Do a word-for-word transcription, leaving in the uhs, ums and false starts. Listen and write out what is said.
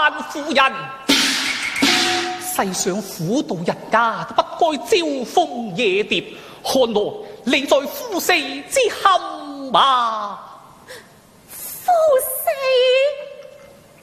萬夫人。世上婦道人家都不該招蜂惹蝶，看來你在夫死之坎啊！